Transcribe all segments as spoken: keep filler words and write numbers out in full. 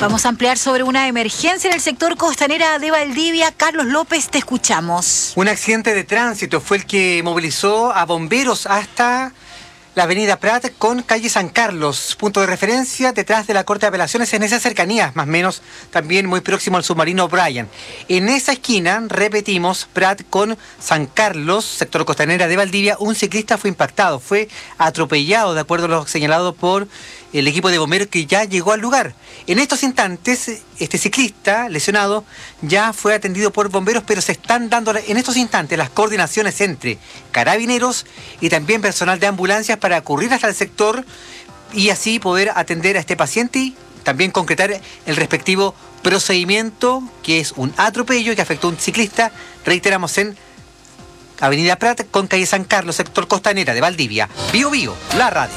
Vamos a ampliar sobre una emergencia en el sector Costanera de Valdivia. Carlos López, te escuchamos. Un accidente de tránsito fue el que movilizó a bomberos hasta la avenida Prat con calle San Carlos, punto de referencia detrás de la Corte de Apelaciones, en esas cercanías, más o menos también muy próximo al submarino O'Brien. En esa esquina, repetimos, Prat con San Carlos, sector Costanera de Valdivia, un ciclista fue impactado, fue atropellado, de acuerdo a lo señalado por el equipo de bomberos que ya llegó al lugar. En estos instantes, este ciclista lesionado ya fue atendido por bomberos, pero se están dando en estos instantes las coordinaciones entre carabineros y también personal de ambulancias para ocurrir hasta el sector y así poder atender a este paciente y también concretar el respectivo procedimiento, que es un atropello que afectó a un ciclista, reiteramos, en avenida Prat con calle San Carlos, sector Costanera de Valdivia. Bío Bío, la radio.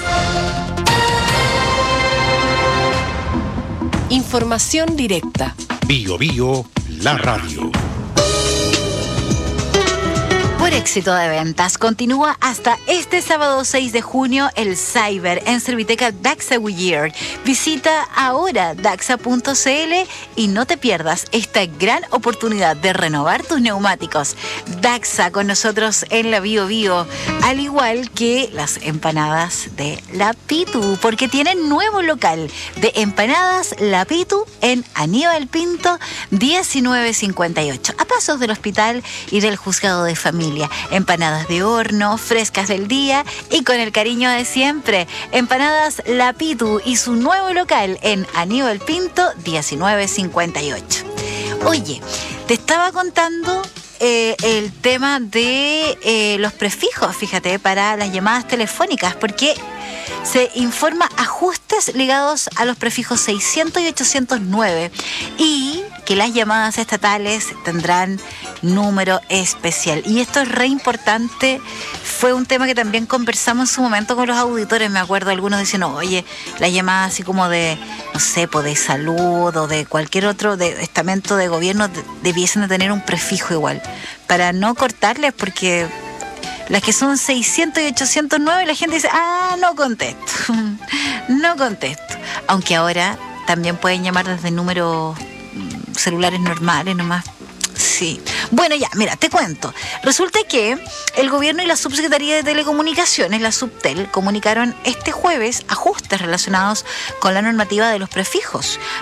Información directa. Bío Bío, la radio. Por éxito de ventas, continúa hasta este sábado seis de junio el Cyber en Serviteca Daxa Goodyear. Visita ahora daxa punto c l y no te pierdas esta gran oportunidad de renovar tus neumáticos. Daxa con nosotros en la Bío Bío, al igual que las empanadas de La Pitu, porque tienen nuevo local de empanadas La Pitu en Aníbal Pinto diecinueve cincuenta y ocho, a pasos del hospital y del juzgado de familia. Empanadas de horno, frescas del día y con el cariño de siempre. Empanadas La Pitu y su nuevo local en Aníbal Pinto diecinueve cincuenta y ocho. Oye, te estaba contando eh, el tema de eh, los prefijos, fíjate, para las llamadas telefónicas, porque se informa ajustes ligados a los prefijos seiscientos y ochocientos nueve y que las llamadas estatales tendrán número especial. Y esto es re importante. Fue un tema que también conversamos en su momento con los auditores. Me acuerdo algunos diciendo, oye, las llamadas así como de, no sé, pues de salud o de cualquier otro de estamento de gobierno de, debiesen de tener un prefijo igual, para no cortarles, porque las que son seiscientos y ochocientos nueve, la gente dice, ah, no contesto, no contesto. Aunque ahora también pueden llamar desde números celulares normales nomás. Sí. Bueno, ya, mira, te cuento. Resulta que el gobierno y la subsecretaría de Telecomunicaciones, la Subtel, comunicaron este jueves ajustes relacionados con la normativa de los prefijos